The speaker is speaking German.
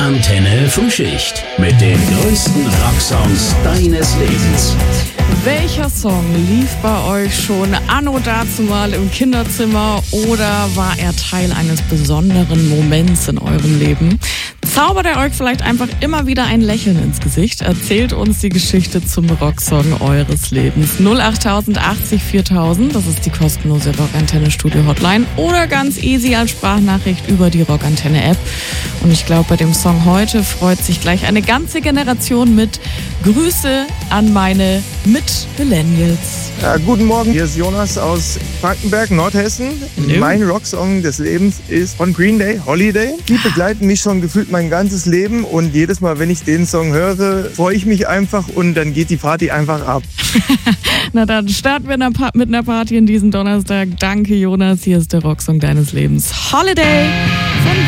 Antenne Frühschicht mit den größten Rocksongs deines Lebens. Welcher Song lief bei euch schon anno dazumal im Kinderzimmer oder war er Teil eines besonderen Moments in eurem Leben? Zaubert er euch vielleicht einfach immer wieder ein Lächeln ins Gesicht? Erzählt uns die Geschichte zum Rocksong eures Lebens. 08080 4000, das ist die kostenlose Rockantenne Studio Hotline, oder ganz easy als Sprachnachricht über die Rockantenne App. Und ich glaube, bei dem Song heute freut sich gleich eine ganze Generation mit. Grüße an meine Mit-Millennials. Ja, guten Morgen, hier ist Jonas aus Frankenberg, Nordhessen. Hallo. Mein Rocksong des Lebens ist von Green Day, Holiday. Die begleiten mich schon gefühlt mein ganzes Leben und jedes Mal, wenn ich den Song höre, freue ich mich einfach und dann geht die Party einfach ab. Na dann starten wir mit einer Party in diesem Donnerstag. Danke Jonas, hier ist der Rocksong deines Lebens. Holiday!